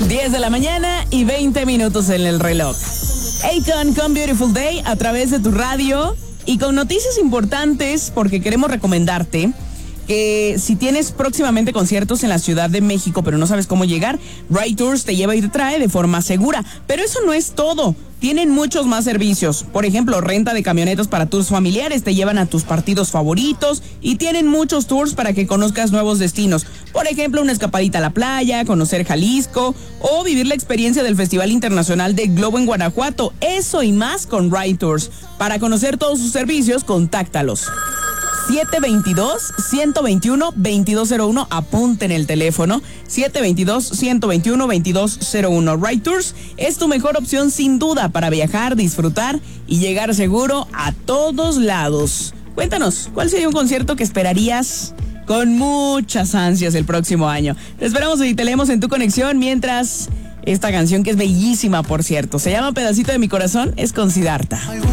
10 de la mañana y 20 minutos en el reloj. Akon con Beautiful Day a través de tu radio y con noticias importantes porque queremos recomendarte que si tienes próximamente conciertos en la Ciudad de México pero no sabes cómo llegar, Ride Tours te lleva y te trae de forma segura. Pero eso no es todo. Tienen muchos más servicios. Por ejemplo, renta de camionetas para tours familiares, te llevan a tus partidos favoritos y tienen muchos tours para que conozcas nuevos destinos. Por ejemplo, una escapadita a la playa, conocer Jalisco o vivir la experiencia del Festival Internacional de Globo en Guanajuato. Eso y más con Ride Tours. Para conocer todos sus servicios, contáctalos. 722-121-2201. Apunten el teléfono. 722-121-2201. Ride Tours es tu mejor opción sin duda para viajar, disfrutar y llegar seguro a todos lados. Cuéntanos, ¿cuál sería un concierto que esperarías con muchas ansias el próximo año? Te esperamos y te leemos en tu conexión mientras esta canción, que es bellísima por cierto, se llama Pedacito de mi corazón, es con Siddhartha.